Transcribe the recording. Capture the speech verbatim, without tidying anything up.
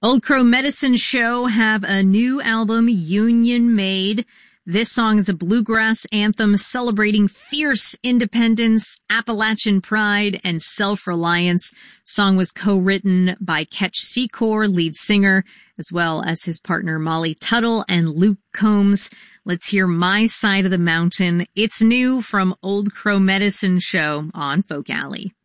Old Crow Medicine Show have a new album, Union Made. This song is a bluegrass anthem celebrating fierce independence, Appalachian pride, and self-reliance. Song was co-written by Ketch Secor, lead singer, as well as his partner Molly Tuttle and Luke Combs. Let's hear My Side of the Mountain. It's new from Old Crow Medicine Show on Folk Alley.